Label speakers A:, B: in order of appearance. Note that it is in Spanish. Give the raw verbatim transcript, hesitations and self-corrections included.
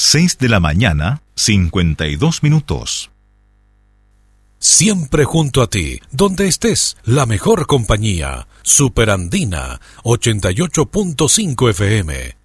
A: seis de la mañana, cincuenta y dos minutos.
B: Siempre junto a ti, donde estés, la mejor compañía. Superandina, ochenta y ocho punto cinco F M.